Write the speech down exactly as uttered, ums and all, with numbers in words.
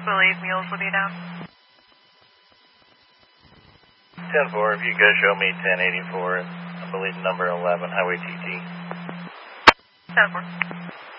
Believe Mules will be down. ten four, if you go show me ten eighty-four, I believe number eleven, Highway T T. ten four.